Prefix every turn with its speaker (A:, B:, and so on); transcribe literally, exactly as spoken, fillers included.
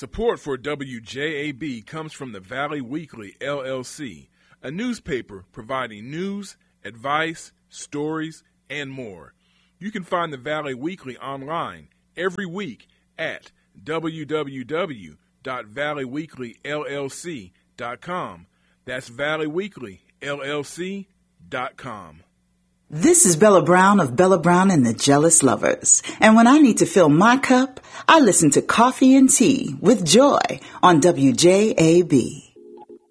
A: Support for W J A B comes from the Valley Weekly, L L C, a newspaper providing news, advice, stories, and more. You can find the Valley Weekly online every week at w w w dot valley weekly l l c dot com. That's valley weekly l l c dot com.
B: This is Bella Brown of Bella Brown and the Jealous Lovers. And when I need to fill my cup, I listen to Coffee and Tea with Joy on W J A B.